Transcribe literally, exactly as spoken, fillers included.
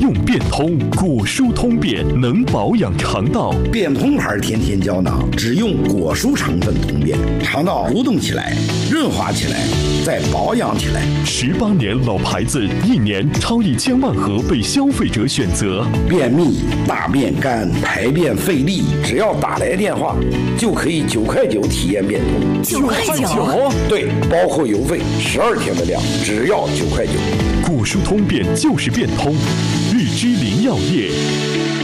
用变通，果蔬通便能保养肠道。 变通牌天天胶囊只用果蔬成分通便，肠道蠕动起来，润滑起来，再保养起来。 十八年老牌子，一年超一千万盒被消费者选择。 便秘、大便干、排便费力，只要打来电话，就可以九块九体验变通。 九块九？ 对，包括邮费，十二天的量，只要九块九。 果蔬通便就是变通，日之林药业。